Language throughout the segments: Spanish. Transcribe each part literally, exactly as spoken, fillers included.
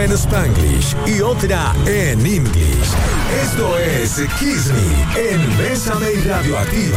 en Spanglish y otra en English. Esto es Kiss Me en Bésame y Radioactiva.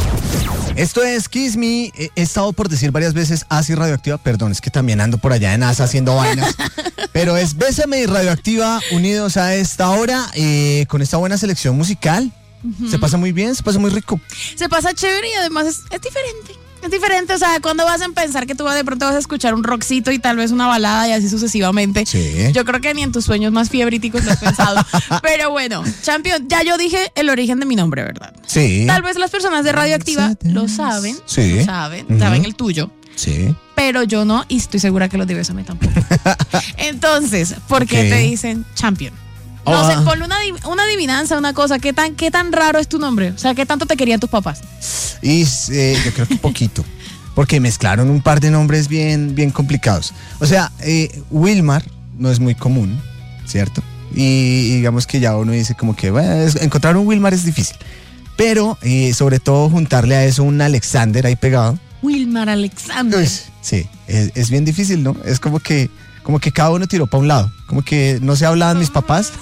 Esto es Kiss Me. He estado por decir varias veces Así Radioactiva. Perdón, es que también ando por allá en A S A haciendo vainas. Pero es Bésame y Radioactiva unidos a esta hora eh, con esta buena selección musical. Uh-huh. Se pasa muy bien, se pasa muy rico. Se pasa chévere y además es, es diferente. Es diferente, o sea, cuando vas a pensar que tú de pronto vas a escuchar un rockcito y tal vez una balada y así sucesivamente. Sí. Yo creo que ni en tus sueños más fiebríticos lo has pensado. Pero bueno, Champion, ya yo dije el origen de mi nombre, ¿verdad? Sí. Tal vez las personas de Radioactiva lo saben. Sí. Lo saben, Uh-huh. saben el tuyo. Sí. Pero yo no, y estoy segura que los de Bésame tampoco. Entonces, ¿por qué Okay. te dicen Champion? No Oh, sé, ah. ponle una, una adivinanza, una cosa. ¿Qué tan, ¿Qué tan raro es tu nombre? O sea, ¿qué tanto te querían tus papás? Y eh, yo creo que poquito. Porque mezclaron un par de nombres bien, bien complicados. O sea, eh, Wilmar no es muy común, ¿cierto? Y, y digamos que ya uno dice como que bueno, es, encontrar un Wilmar es difícil. Pero eh, sobre todo juntarle a eso un Alexander ahí pegado. Wilmar Alexander. Uy, sí, es, es bien difícil, ¿no? Es como que, como que cada uno tiró para un lado. Como que no se hablaban mis papás.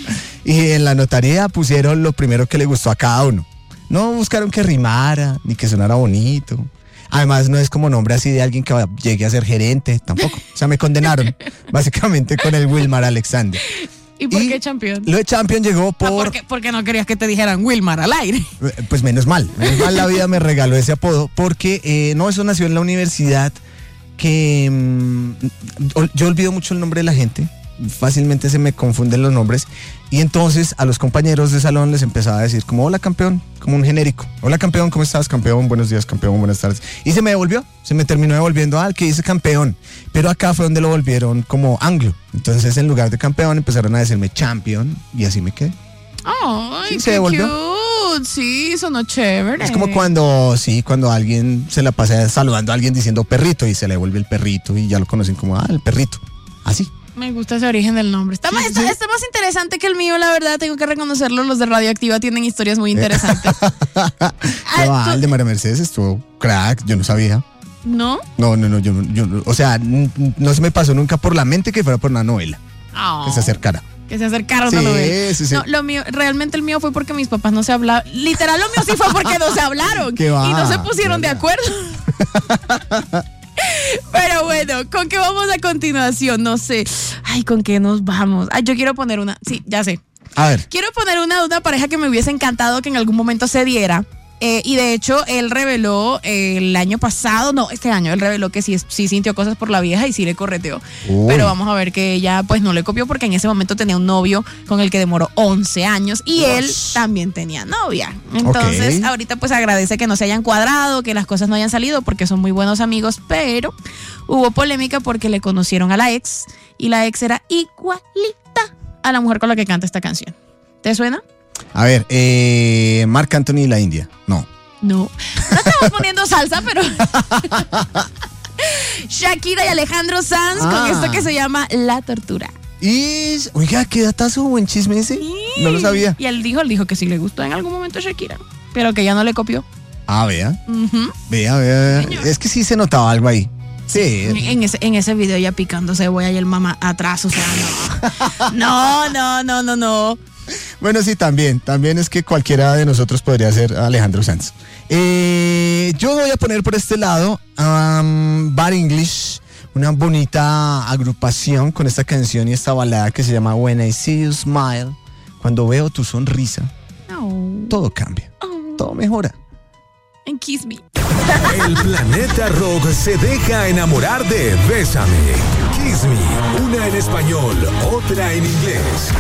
Y en la notaría pusieron lo primero que le gustó a cada uno. No buscaron que rimara, ni que sonara bonito. Además, no es como nombre así de alguien que llegue a ser gerente, tampoco. O sea, me condenaron, básicamente, con el Wilmar Alexander. ¿Y por Y qué Champion? Lo de Champion llegó por... Ah, ¿por qué? Porque no querías que te dijeran Wilmar al aire. Pues menos mal, menos mal la vida me regaló ese apodo, porque eh, no, eso nació en la universidad, que mmm, yo olvido mucho el nombre de la gente, fácilmente se me confunden los nombres, y entonces a los compañeros de salón les empezaba a decir como hola campeón, como un genérico, hola campeón, ¿cómo estás campeón? Buenos días campeón, buenas tardes, y se me devolvió, se me terminó devolviendo al que dice campeón, pero acá fue donde lo volvieron como anglo, entonces en lugar de campeón empezaron a decirme champion, y así me quedé. Ay, Sí, qué se devolvió. cute. Sí, sonó chévere. Es como cuando, sí, cuando alguien se la pasa saludando a alguien diciendo perrito y se le devuelve el perrito y ya lo conocen como, ah, el perrito. Así. Me gusta ese origen del nombre. Está, Sí, más, sí, está, sí. está más interesante que el mío, la verdad, tengo que reconocerlo. Los de Radioactiva tienen historias muy interesantes. No, Ah, el de María Mercedes estuvo crack, yo no sabía. ¿No? No, no, no, yo, yo o sea, n- no se me pasó nunca por la mente que fuera por una novela, Oh, que se acercara. que se acercaron Sí, a novela. sí, sí. No, lo mío, realmente el mío fue porque mis papás no se hablaban. Literal, lo mío sí fue porque no se hablaron. Qué va, y no se pusieron qué de va. acuerdo. Pero bueno, ¿con qué vamos a continuación? No sé. Ay, ¿con qué nos vamos? Ay, yo quiero poner una. Sí, ya sé. A ver, Quiero poner una de una pareja que me hubiese encantado que en algún momento se diera. Eh, y de hecho, él reveló eh, el año pasado, no, este año, él reveló que sí, sí sintió cosas por la vieja y sí le correteó. Uy. Pero vamos a ver que ella pues no le copió porque en ese momento tenía un novio con el que demoró once años y Ush. él también tenía novia. Entonces, Ok. ahorita pues agradece que no se hayan cuadrado, que las cosas no hayan salido porque son muy buenos amigos, pero hubo polémica porque le conocieron a la ex y la ex era igualita a la mujer con la que canta esta canción. ¿Te suena? a ver, eh, Marc Anthony y la India. No. No. No estamos poniendo salsa, pero. Shakira y Alejandro Sanz Ah. con esto que se llama La Tortura. Y, oiga, qué datazo, buen chisme ese. No lo sabía. Y él dijo, él dijo que sí le gustó en algún momento a Shakira, pero que ya no le copió. Ah, vea, Ujú. vea, vea. Señor. Es que sí se notaba algo ahí. Sí. En ese, en ese video ya picando cebolla y el mamá atrás, o sea, no. No, no, no, no, no. Bueno, sí, también. También es que cualquiera de nosotros podría ser Alejandro Sanz. Eh, yo voy a poner por este lado um, Bad English, una bonita agrupación con esta canción y esta balada que se llama When I See You Smile. Cuando veo tu sonrisa, No. todo cambia, Oh. todo mejora. And kiss me. El planeta rock se deja enamorar de Bésame. Kiss Me, una en español, otra en inglés.